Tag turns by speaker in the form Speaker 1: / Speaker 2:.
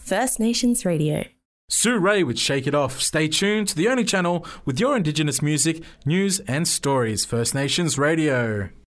Speaker 1: First Nations Radio.
Speaker 2: Sue Ray with Shake It Off. Stay tuned to the only channel with your Indigenous music, news and stories. First Nations Radio.